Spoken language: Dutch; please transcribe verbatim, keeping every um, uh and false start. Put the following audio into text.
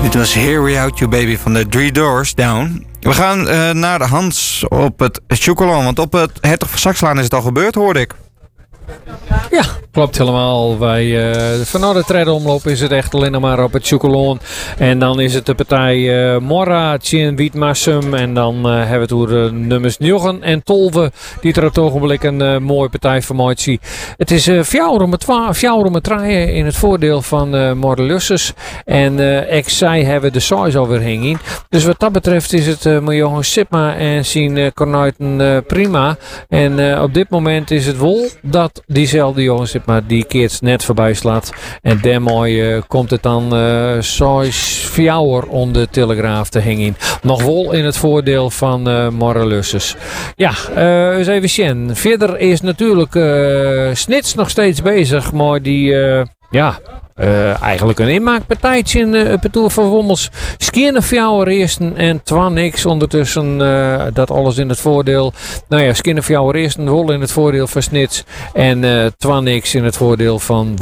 Dit was Here We Out You Baby van de Three Doors Down. We gaan uh, naar de Hans op het Chocolan, want op het Hertog van Saxlaan is het al gebeurd, hoorde ik. Ja, klopt helemaal. Bij uh, vanuit de treddenomloop is het echt alleen maar op het Chocolan. En dan is het de partij uh, Morra, Tjen, Wietmassum. En dan uh, hebben we het over de nummers negen en twaalf. Die er op het ogenblik een uh, mooie partij van mij zien. Het is uh, vier om draaien in het voordeel van uh, Mordelusses. En uh, ik zei hebben de size alweer hanging. Dus wat dat betreft is het uh, met Johan Sipma en zijn uh, kornuiten uh, prima. En uh, op dit moment is het wel dat diezelfde Johan Sipma die keert net voorbij slaat. En daarmee uh, komt het dan uh, zes vier om de Telegraaf te hangen. Nog wel in het voordeel van uh, Morrelusses. Ja, uh, eens even zien. Verder is natuurlijk uh, Snits nog steeds bezig. Maar die, uh, ja... Uh, eigenlijk een inmaakpartijtje in uh, op het Tour van Wommels. Skierne vier eersten en Twan niks ondertussen. Uh, dat alles in het voordeel. Nou ja, Skierne vier eersten wel in het voordeel van Snits. En uh, Twan niks in het voordeel van